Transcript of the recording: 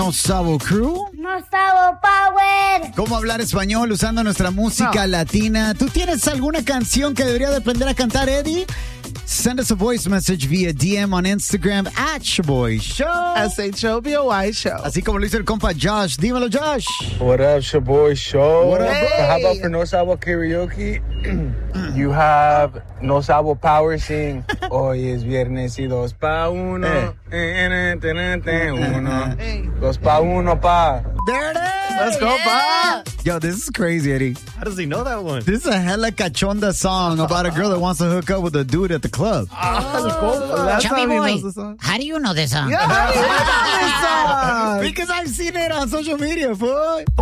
No Sabo Crew. No Sabo Power. ¿Cómo hablar español usando nuestra música latina? ¿Tú tienes alguna canción que debería de aprender a cantar, Eddie? Send us a voice message via DM on Instagram @Shaboy Show. SHOBOY Show. Así como lo hizo el compa Josh. Dímelo, Josh. What up, Shaboy Show? What up, bro? So how about for No Sabo Karaoke? You have No Sabo Power sing. Hoy es viernes y 2 pa' 1. 2 pa' 1, pa. There it is. Let's go, Bob. Yo, this is crazy, Eddie. How does he know that one? This is a hella cachonda song about a girl that wants to hook up with a dude at the club. That's Chubby how he boy, knows the song. how do you know this song? Yeah, how do you know this song? Because I've seen it on social media, fool.